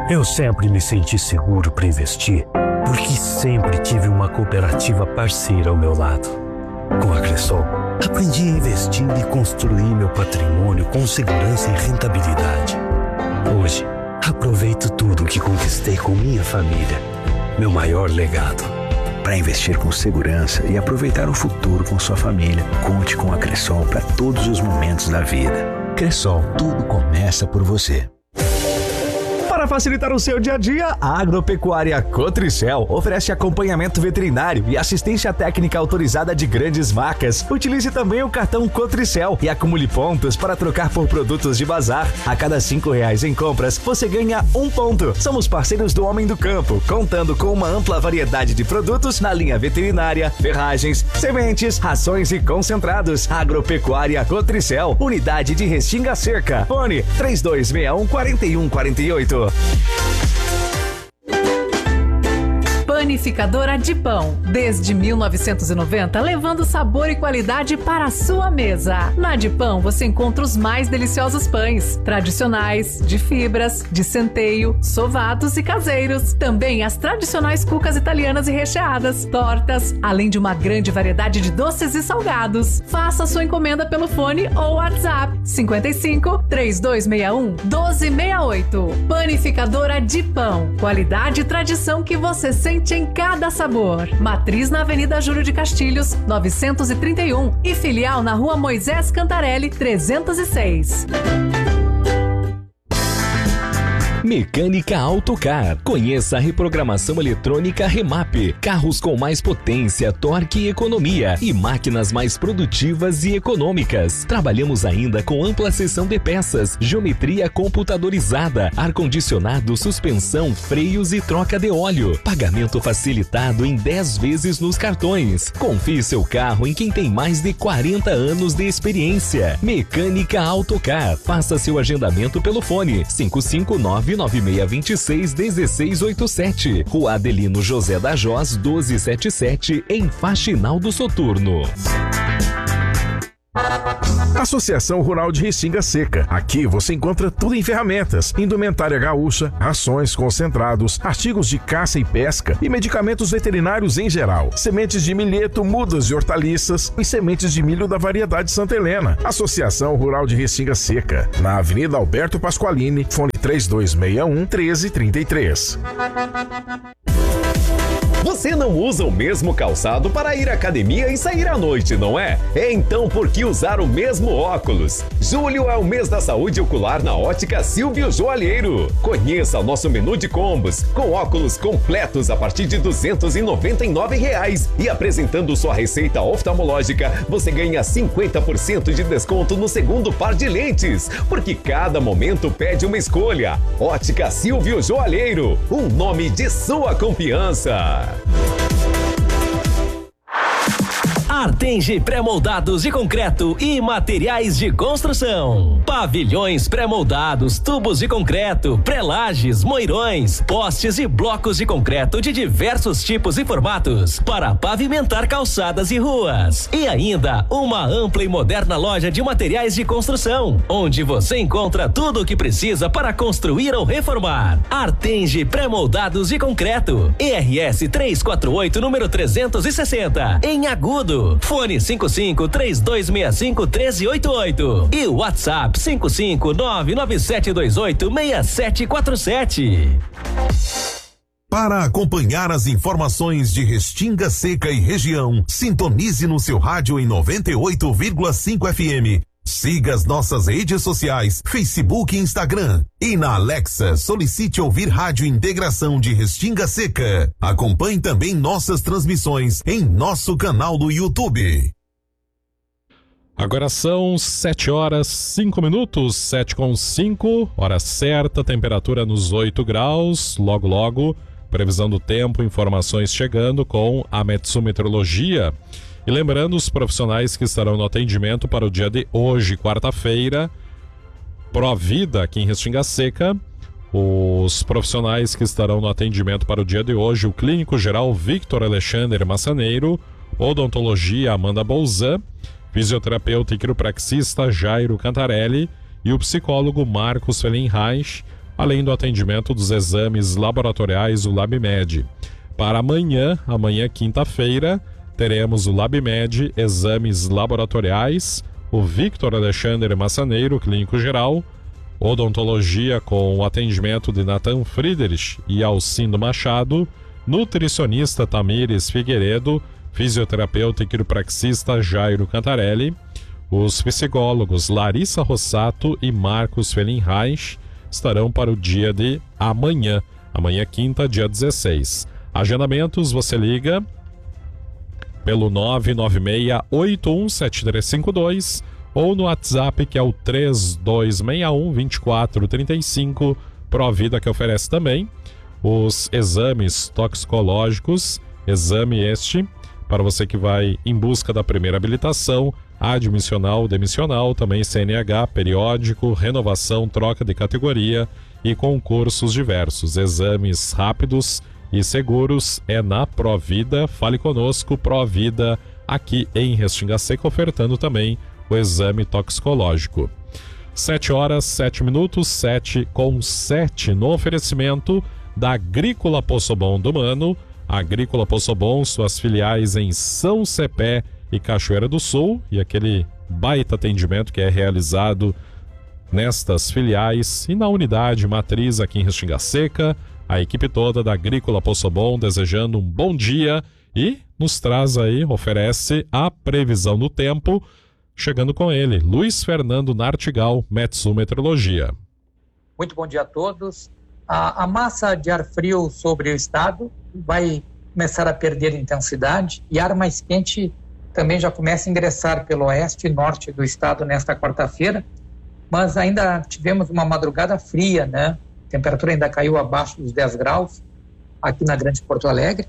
Eu sempre me senti seguro para investir, porque sempre tive uma cooperativa parceira ao meu lado. Com a Cressol, aprendi a investir e construir meu patrimônio com segurança e rentabilidade. Hoje, aproveito tudo que conquistei com minha família. Meu maior legado. Para investir com segurança e aproveitar o futuro com sua família, conte com a Cressol para todos os momentos da vida. Cressol, tudo começa por você. Para facilitar o seu dia a dia, a Agropecuária Cotricel oferece acompanhamento veterinário e assistência técnica autorizada de grandes marcas. Utilize também o cartão Cotricel e acumule pontos para trocar por produtos de bazar. A cada R$5 em compras, você ganha 1 ponto. Somos parceiros do Homem do Campo, contando com uma ampla variedade de produtos na linha veterinária, ferragens, sementes, rações e concentrados. Agropecuária Cotricel, unidade de Restinga Seca. Fone 3261-4148. Panificadora de Pão, desde 1990, levando sabor e qualidade para a sua mesa. Na de Pão você encontra os mais deliciosos pães, tradicionais, de fibras, de centeio, sovados e caseiros. Também as tradicionais cucas italianas e recheadas, tortas, além de uma grande variedade de doces e salgados. Faça sua encomenda pelo fone ou WhatsApp 55 3261 1268. Panificadora de Pão, qualidade e tradição que você sente em cada sabor. Matriz na Avenida Júlio de Castilhos, 931 e filial na Rua Moisés Cantarelli, 306. Mecânica Autocar. Conheça a reprogramação eletrônica Remap. Carros com mais potência, torque e economia e máquinas mais produtivas e econômicas. Trabalhamos ainda com ampla seção de peças, geometria computadorizada, ar-condicionado, suspensão, freios e troca de óleo. Pagamento facilitado em 10 vezes nos cartões. Confie seu carro em quem tem mais de 40 anos de experiência. Mecânica Autocar. Faça seu agendamento pelo fone 559-9626-1687. Rua Adelino José da Jós, 1277, em Faxinal do Soturno. Associação Rural de Restinga Seca. Aqui você encontra tudo em ferramentas, indumentária gaúcha, rações, concentrados, artigos de caça e pesca e medicamentos veterinários em geral. Sementes de milheto, mudas de hortaliças e sementes de milho da variedade Santa Helena. Associação Rural de Restinga Seca. Na Avenida Alberto Pasqualini, fone 3261-1333. Você não usa o mesmo calçado para ir à academia e sair à noite, não é? Então por que usar o mesmo óculos? Julho é o mês da saúde ocular na Ótica Silvio Joalheiro. Conheça o nosso menu de combos, com óculos completos a partir de R$ 299. E apresentando sua receita oftalmológica, você ganha 50% de desconto no segundo par de lentes. Porque cada momento pede uma escolha. Ótica Silvio Joalheiro, um nome de sua confiança. Artenge pré-moldados de concreto e materiais de construção. Pavilhões pré-moldados, tubos de concreto, pré-lajes, moirões, postes e blocos de concreto de diversos tipos e formatos para pavimentar calçadas e ruas. E ainda uma ampla e moderna loja de materiais de construção, onde você encontra tudo o que precisa para construir ou reformar. Artenge pré-moldados de concreto. ERS 348, número 360, em Agudo. Fone 55-3265-1388 e WhatsApp 55997286747. Para acompanhar as informações de Restinga Seca e região, sintonize no seu rádio em 98,5 FM. Siga as nossas redes sociais, Facebook e Instagram. E na Alexa, solicite ouvir Rádio Integração de Restinga Seca. Acompanhe também nossas transmissões em nosso canal do YouTube. Agora são 7h05, 7h05, hora certa, temperatura nos 8 graus, logo, previsão do tempo, informações chegando com a Metsu Meteorologia. E lembrando os profissionais que estarão no atendimento para o dia de hoje, quarta-feira, Provida, aqui em Restinga Seca. Os profissionais que estarão no atendimento para o dia de hoje, o clínico geral Victor Alexandre Massaneiro, odontologia Amanda Bolzan, fisioterapeuta e quiropraxista Jairo Cantarelli e o psicólogo Marcos Felenreich. além do atendimento dos exames laboratoriais, o LabMed. Para amanhã quinta-feira, teremos o LabMed, exames laboratoriais, o Victor Alexandre Massaneiro, clínico geral, odontologia com o atendimento de Nathan Friedrich e Alcindo Machado, nutricionista Tamires Figueiredo, fisioterapeuta e quiropraxista Jairo Cantarelli, os psicólogos Larissa Rossato e Marcos Felinreich estarão para o dia de amanhã quinta, dia 16. Agendamentos, você liga pelo 996-817352 ou no WhatsApp, que é o 3261-2435, Provida, que oferece também os exames toxicológicos, exame este para você que vai em busca da primeira habilitação, admissional, demissional, também CNH, periódico, renovação, troca de categoria e concursos diversos. Exames rápidos e seguros é na Provida. Fale conosco, Provida, aqui em Restinga Seca, ofertando também o exame toxicológico. 7h07, 7h07, no oferecimento da Agrícola Poçobon do Mano. Agrícola Poçobon, suas filiais em São Cepé e Cachoeira do Sul, e aquele baita atendimento que é realizado nestas filiais e na unidade matriz aqui em Restinga Seca. A equipe toda da Agrícola Poçobon desejando um bom dia e nos traz aí, oferece a previsão do tempo, chegando com ele, Luiz Fernando Nartigal, Metsu Meteorologia. Muito bom dia a todos. A massa de ar frio sobre o estado vai começar a perder intensidade e ar mais quente também já começa a ingressar pelo oeste e norte do estado nesta quarta-feira, mas ainda tivemos uma madrugada fria, né? A temperatura ainda caiu abaixo dos 10 graus aqui na Grande Porto Alegre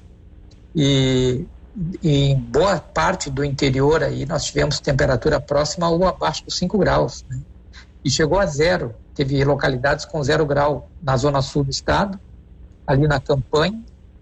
e em boa parte do interior aí nós tivemos temperatura próxima ou abaixo dos 5 graus, né? E chegou a zero. Teve localidades com 0 grau na zona sul do estado, ali na Campanha.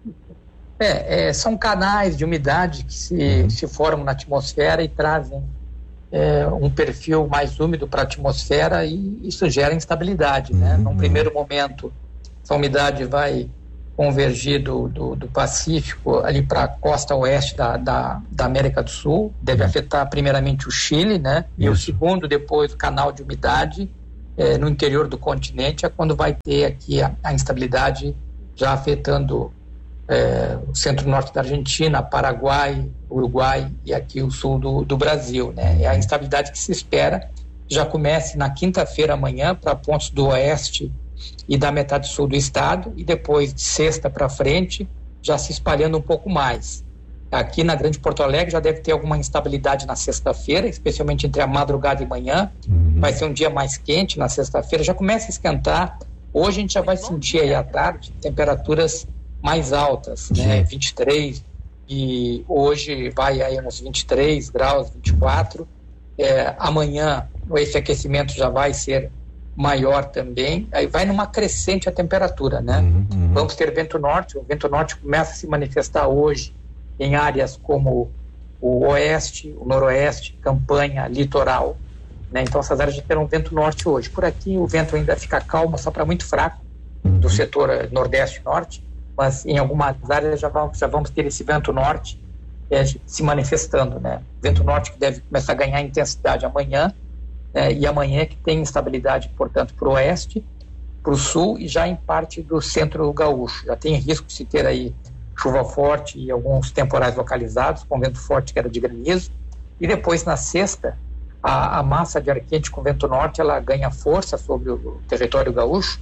São canais de umidade que se formam na atmosfera e trazem um perfil mais úmido para a atmosfera, e isso gera instabilidade, né? Num primeiro momento, essa umidade vai convergir do Pacífico ali para a costa oeste da América do Sul, deve afetar primeiramente o Chile, né? E o segundo, depois, o canal de umidade no interior do continente, é quando vai ter aqui a instabilidade já afetando o centro-norte da Argentina, Paraguai, Uruguai e aqui o sul do Brasil, né? É a instabilidade que se espera já comece na quinta-feira amanhã para pontos do oeste e da metade sul do estado, e depois de sexta para frente já se espalhando um pouco mais. Aqui na Grande Porto Alegre já deve ter alguma instabilidade na sexta-feira, especialmente entre a madrugada e manhã. Vai ser um dia mais quente na sexta-feira, já começa a esquentar. Hoje a gente já vai sentir aí à tarde temperaturas mais altas, né? 23, e hoje vai aí uns 23 graus, 24. Amanhã esse aquecimento já vai ser maior também, aí vai numa crescente a temperatura, né? Vamos ter vento norte, o vento norte começa a se manifestar hoje em áreas como o oeste, o noroeste, Campanha, litoral, né? Então essas áreas já terão vento norte hoje. Por aqui o vento ainda fica calmo, só para muito fraco, do setor nordeste e norte, mas em algumas áreas já vamos ter esse vento norte se manifestando, né? Vento norte que deve começar a ganhar intensidade amanhã, e amanhã que tem instabilidade, portanto, para o oeste, para o sul e já em parte do centro gaúcho. Já tem risco de se ter aí chuva forte e alguns temporais localizados, com vento forte, queda de granizo. E depois, na sexta, a massa de ar quente com vento norte, ela ganha força sobre o território gaúcho,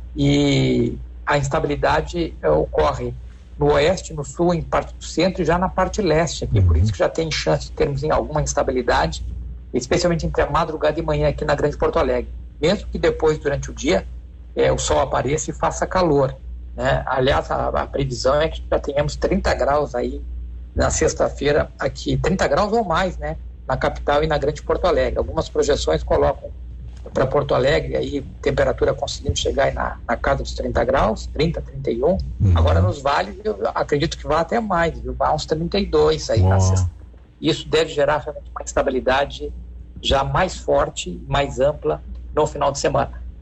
e a instabilidade ocorre no oeste, no sul, em parte do centro e já na parte leste aqui. Por isso que já tem chance de termos alguma instabilidade, especialmente entre a madrugada e manhã aqui na Grande Porto Alegre. Mesmo que depois, durante o dia, o sol apareça e faça calor, né? Aliás, a previsão é que já tenhamos 30 graus aí na sexta-feira aqui, 30 graus ou mais, né? Na capital e na Grande Porto Alegre. Algumas projeções colocam para Porto Alegre aí temperatura conseguindo chegar aí na casa dos 30 graus, 30, 31. Agora nos vales eu acredito que vai até mais, viu? Vai uns 32 aí na sexta. Isso deve gerar realmente uma estabilidade já mais forte, mais ampla no final de semana.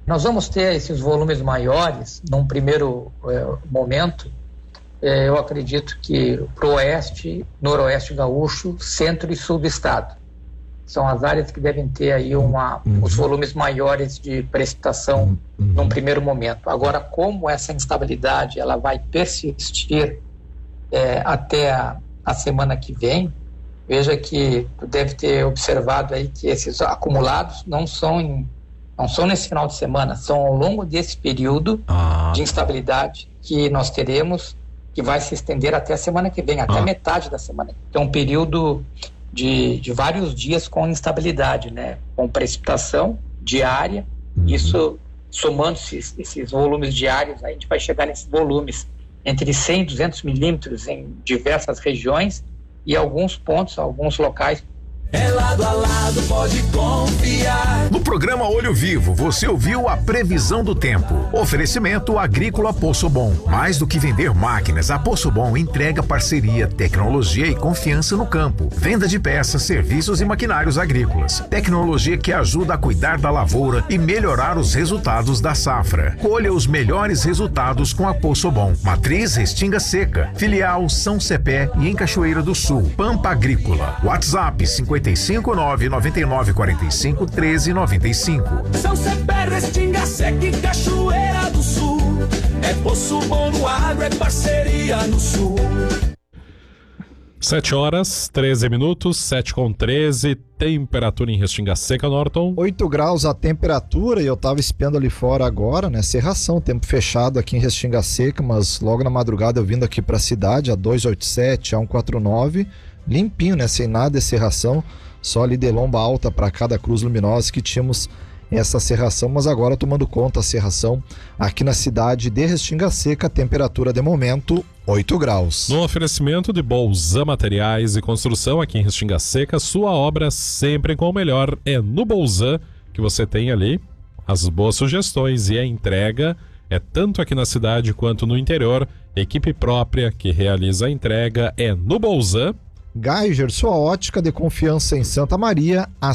Nós vamos ter esses volumes maiores num primeiro momento. Eu acredito que para o oeste, noroeste gaúcho, centro e sul do estado. São as áreas que devem ter aí os volumes maiores de precipitação num primeiro momento. Agora, como essa instabilidade ela vai persistir até a semana que vem, veja que tu deve ter observado aí que esses acumulados não são nesse final de semana, são ao longo desse período de instabilidade que nós teremos, que vai se estender até a semana que vem, até metade da semana. Então, um período de vários dias com instabilidade, né? Com precipitação diária, isso somando-se esses volumes diários, a gente vai chegar nesses volumes entre 100 e 200 milímetros em diversas regiões e alguns pontos, alguns locais. É lado a lado, pode confiar. No programa Olho Vivo, você ouviu a previsão do tempo. Oferecimento Agrícola Poço Bom. Mais do que vender máquinas, a Poço Bom entrega parceria, tecnologia e confiança no campo. Venda de peças, serviços e maquinários agrícolas. Tecnologia que ajuda a cuidar da lavoura e melhorar os resultados da safra. Colha os melhores resultados com a Poço Bom. Matriz Restinga Seca. Filial São Cepé e em Cachoeira do Sul. Pampa Agrícola. WhatsApp 559-9945-1395. São Cepé, Restinga Seca e Cachoeira do Sul. É Poço Bom no agro, é parceria no sul. 7 horas, 13 minutos, 7:13, temperatura em Restinga Seca, Norton. 8 graus a temperatura, e eu tava espiando ali fora agora, né? Cerração, tempo fechado aqui em Restinga Seca, mas logo na madrugada eu vindo aqui pra cidade, a 287, a 149, limpinho, né? Sem nada de serração, só ali de lomba alta para cada cruz luminosa que tínhamos essa serração, mas agora tomando conta a serração aqui na cidade de Restinga Seca, temperatura de momento 8 graus. No oferecimento de Bolzan Materiais e Construção aqui em Restinga Seca, sua obra sempre com o melhor é no Bolzan, que você tem ali as boas sugestões e a entrega é tanto aqui na cidade quanto no interior. Equipe própria que realiza a entrega é no Bolzan. Geiger, sua ótica de confiança em Santa Maria, há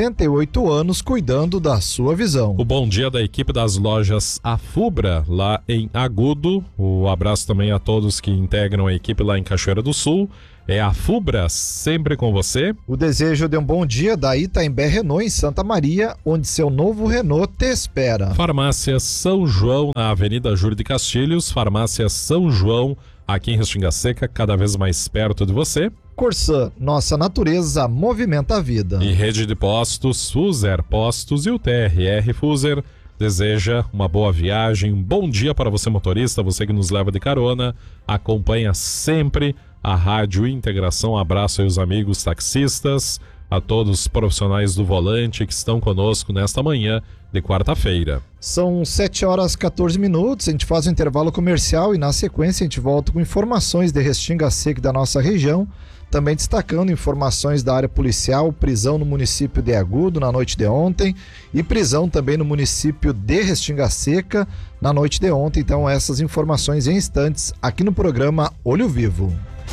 68 anos cuidando da sua visão. O bom dia da equipe das lojas Afubra, lá em Agudo. O abraço também a todos que integram a equipe lá em Cachoeira do Sul. É a Afubra, sempre com você. O desejo de um bom dia da Itaimbé Renault em Santa Maria, onde seu novo Renault te espera. Farmácia São João, na Avenida Júlio de Castilhos. Farmácia São João, aqui em Restinga Seca, cada vez mais perto de você. Corsã, nossa natureza movimenta a vida. E rede de postos, Fuser Postos e o TRR Fuser deseja uma boa viagem, um bom dia para você motorista, você que nos leva de carona, acompanha sempre a Rádio Integração. Um abraço aí aos amigos taxistas, a todos os profissionais do volante que estão conosco nesta manhã de quarta-feira. São 7 horas 14 minutos, a gente faz um intervalo comercial e na sequência a gente volta com informações de Restinga Seca da nossa região. Também destacando informações da área policial, prisão no município de Agudo na noite de ontem e prisão também no município de Restinga Seca na noite de ontem. Então essas informações em instantes aqui no programa Olho Vivo.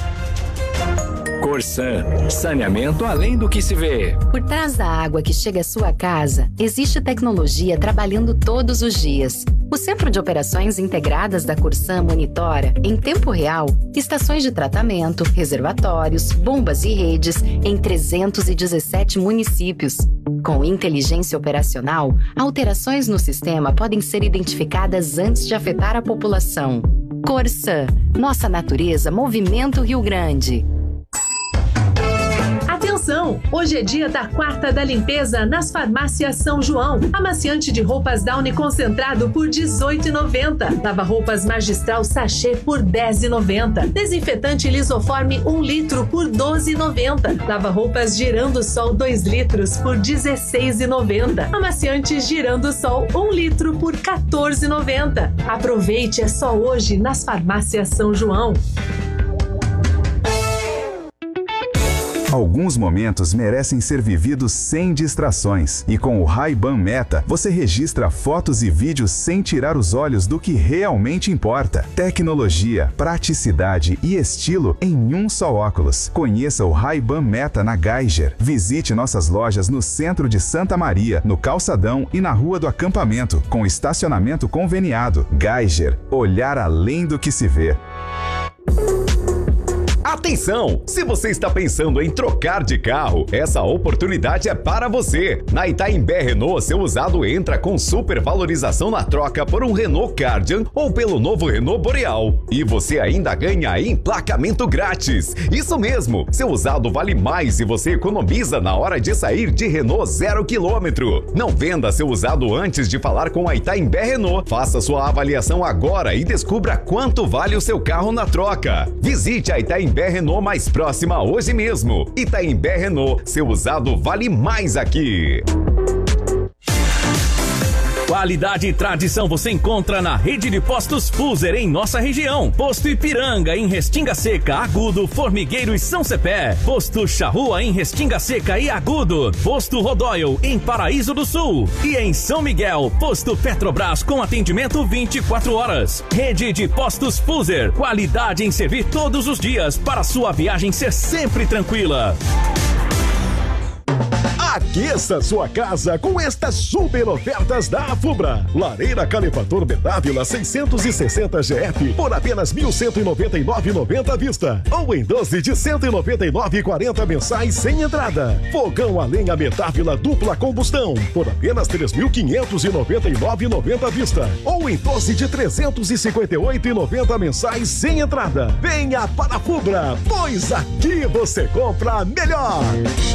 Corsã, saneamento além do que se vê. Por trás da água que chega à sua casa, existe tecnologia trabalhando todos os dias. O Centro de Operações Integradas da Corsã monitora, em tempo real, estações de tratamento, reservatórios, bombas e redes em 317 municípios. Com inteligência operacional, alterações no sistema podem ser identificadas antes de afetar a população. Corsã, nossa natureza movimenta o Rio Grande. Atenção! Hoje é dia da quarta da limpeza nas farmácias São João. Amaciante de roupas Downy concentrado por R$18,90. Lava-roupas Magistral Sachê por R$10,90. Desinfetante Lisoforme 1 litro por R$12,90. Lava-roupas Girando Sol 2 litros por R$16,90. Amaciantes Girando Sol 1 litro por R$14,90. Aproveite, é só hoje nas farmácias São João. Alguns momentos merecem ser vividos sem distrações. E com o Ray-Ban Meta, você registra fotos e vídeos sem tirar os olhos do que realmente importa. Tecnologia, praticidade e estilo em um só óculos. Conheça o Ray-Ban Meta na Geiger. Visite nossas lojas no centro de Santa Maria, no Calçadão e na Rua do Acampamento, com estacionamento conveniado. Geiger, olhar além do que se vê. Atenção! Se você está pensando em trocar de carro, essa oportunidade é para você. Na Itaimbé Renault, seu usado entra com super valorização na troca por um Renault Kardian ou pelo novo Renault Boreal. E você ainda ganha emplacamento grátis. Isso mesmo! Seu usado vale mais e você economiza na hora de sair de Renault 0 km. Não venda seu usado antes de falar com a Itaimbé Renault. Faça sua avaliação agora e descubra quanto vale o seu carro na troca. Visite a Itaimbé Renault mais próxima hoje mesmo. Itaimbé Renault, seu usado vale mais aqui. Qualidade e tradição você encontra na rede de postos Fuser em nossa região. Posto Ipiranga em Restinga Seca, Agudo, Formigueiro e São Cepé. Posto Charrua em Restinga Seca e Agudo. Posto Rodóio em Paraíso do Sul. E em São Miguel, Posto Petrobras com atendimento 24 horas. Rede de postos Fuser. Qualidade em servir todos os dias para sua viagem ser sempre tranquila. Aqueça sua casa com estas super ofertas da Afubra. Lareira calefator Bedávila 660 GF por apenas R$ 1.199,90 à vista. Ou em 12 de R$ 199,40 mensais sem entrada. Fogão a lenha Bedávila dupla combustão por apenas R$ 3.599,90 à vista. Ou em 12 de R$ 358,90 mensais sem entrada. Venha para a Afubra, pois aqui você compra melhor.